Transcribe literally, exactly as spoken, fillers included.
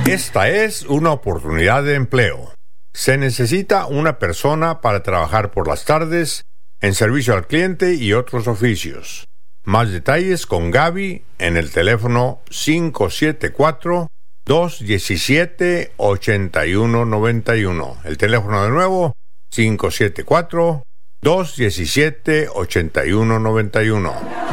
Esta es una oportunidad de empleo. Se necesita una persona para trabajar por las tardes en servicio al cliente y otros oficios. Más detalles con Gaby en el teléfono cinco siete cuatro, dos uno siete, ocho uno nueve uno. El teléfono de nuevo, cinco siete cuatro, dos uno siete, ocho uno nueve uno.